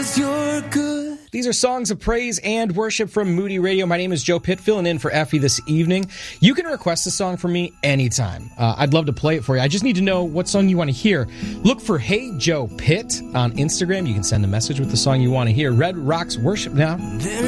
you're good. These are songs of praise and worship from Moody Radio. My name is Joe Pitt, filling in for Effie this evening. You can request a song from me anytime. I'd love to play it for you. I just need to know what song you want to hear. Look for Hey Joe Pitt on Instagram. You can send a message with the song you want to hear. Red Rocks Worship now.